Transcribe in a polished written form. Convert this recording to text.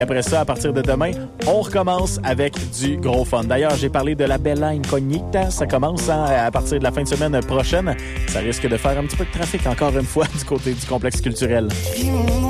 Après ça, à partir de demain, on recommence avec du gros fun. D'ailleurs, j'ai parlé de la Bella Incognita. Ça commence à partir de la fin de semaine prochaine. Ça risque de faire un petit peu de trafic encore une fois du côté du complexe culturel.